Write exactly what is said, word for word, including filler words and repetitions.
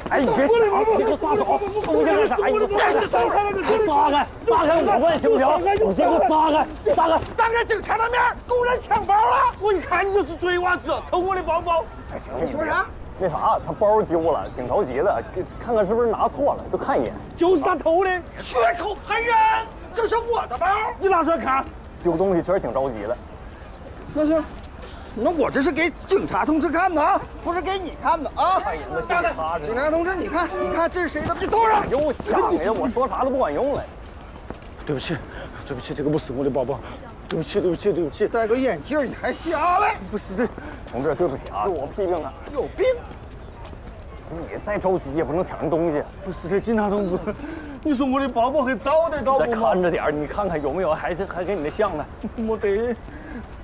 哎，你别抢！你给我撒手！东西干啥？你给我撒开！撒开！撒开！我问行不行？你先给我撒开！撒开！ 当着警察的面公然抢包了！我一看你就是贼娃子，偷我的包包！ 哎，行， 你说啥？ 那啥，他包丢了，挺着急的，看看是不是拿错了，就看一眼。 就是他偷的，血口喷人！这是我的包，你拿出来看。 丢东西确实挺着急的。 那是。 那我这是给警察同志看的啊，不是给你看的啊！大概警察同志，你看，你看这是谁的？别动上！ 又抢呀！我说啥都不管用了。 对不起，对不起，这个不是我的包包。对不起，对不起，对不起。戴个眼镜你还瞎了？不是这， 同志，对不起啊，是我批评他。 有病！ 你再着急也不能抢人东西。 不是这警察同志，你说我的包包还找得到不？ 再看着点，你看看有没有还还跟你那像的。 没得。